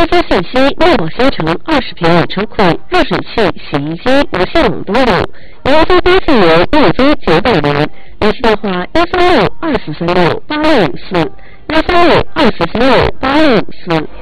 这些信息内保新城20平米车库、热水器、洗衣机、无线网都有。联发电信源月租900元，联系电话13624368654，13624368654。